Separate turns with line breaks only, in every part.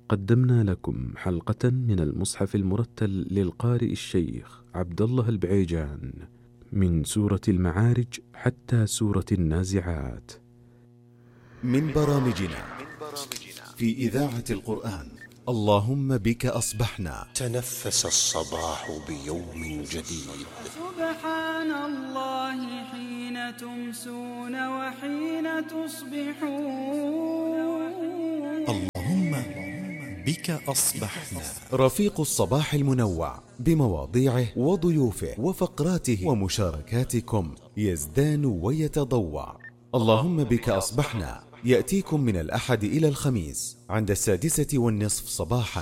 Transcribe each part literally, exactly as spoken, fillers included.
قدمنا لكم حلقة من المصحف المرتل للقارئ الشيخ عبد الله البعيجان من سورة المعارج حتى سورة النازعات.
من برامجنا في إذاعة القرآن. اللهم بك أصبحنا.
تنفس الصباح بيوم جديد.
سبحان الله حين تمسون وحين تصبحون.
اللهم بك أصبحنا. رفيق الصباح المنوع بمواضيعه وضيوفه وفقراته ومشاركاتكم يزدان ويتضوع. اللهم بك أصبحنا يأتيكم من الأحد إلى الخميس عند السادسة والنصف صباحا.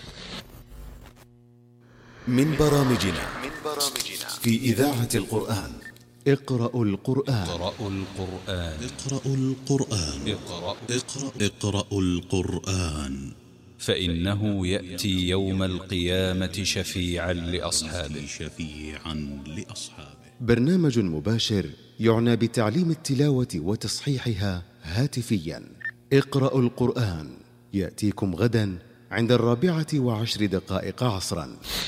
من برامجنا في إذاعة القرآن. اقرأوا القرآن.
اقرأوا القرآن.
اقرأوا القرآن.
اقرأ
اقرأ اقرأوا القرآن
فإنه يأتي يوم القيامة شفيعا لأصحابه.
شفيعا لأصحابه.
برنامج مباشر يعنى بتعليم التلاوة وتصحيحها هاتفيا. اقرأوا القرآن يأتيكم غدا عند الرابعة وعشر دقائق عصرا.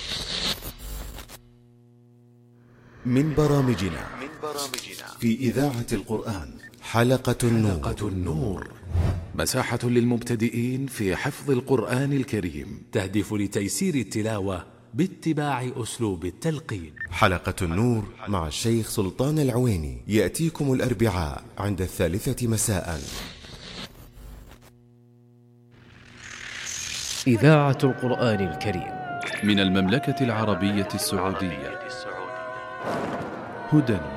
من برامجنا في إذاعة القرآن. حلقة النور.
حلقة النور مساحة للمبتدئين في حفظ القرآن الكريم، تهدف لتيسير التلاوة باتباع أسلوب التلقين.
حلقة النور مع الشيخ سلطان العويني يأتيكم الأربعاء عند الثالثة مساء.
إذاعة القرآن الكريم
من المملكة العربية السعودية. هدى